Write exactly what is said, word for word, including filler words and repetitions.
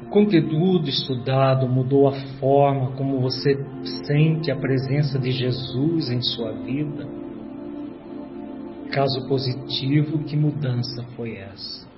conteúdo estudado mudou a forma como você sente a presença de Jesus em sua vida? Caso positivo, que mudança foi essa?